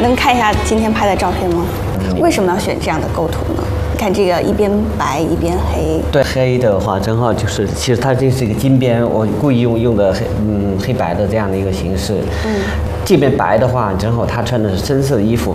能看一下今天拍的照片吗？为什么要选这样的构图呢？看这个一边白一边黑。 对，黑的话正好就是，其实它这是一个金边，我故意用的黑白的这样的一个形式。这边白的话，正好他穿的是深色的衣服，